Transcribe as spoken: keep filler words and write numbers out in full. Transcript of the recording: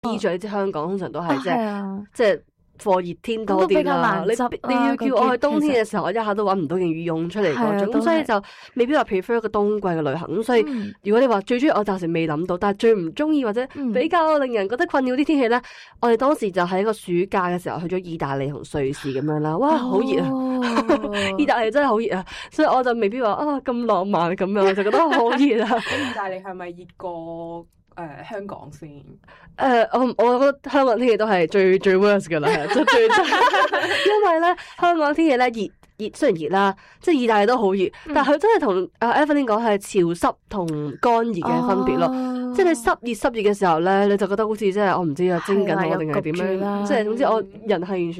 衣着，你知香港通常都係即係啊， 即係貨熱天多啲啦。你你要叫我去冬天嘅時候，我一下都揾唔到件羽絨出嚟嗰種，咁所以就未必話 prefer 一個冬季嘅旅行。咁所以如果你話最中意，我暫時未諗到，但係最唔中意或者比較令人覺得困擾啲天氣咧，我哋當時就喺個暑假嘅時候去咗意大利同瑞士咁樣啦。哇，好熱啊！意大利真係好熱啊，所以我就未必話啊咁浪漫咁樣，我就覺得好熱啊。 意大利係咪熱過誒香港先？ 誒、呃，我我覺得香港天氣都係最最 worst 噶啦，即係最差。因為咧香港天氣咧熱熱，雖然熱啦，即係意大利都好熱，嗯、但係佢真係同阿 Evelyn 講係潮濕同乾熱嘅分別咯。哦、即係你濕熱濕熱嘅時候咧，你就覺得好似即係我唔知啊蒸緊我定係點樣，即係總之我人係完全。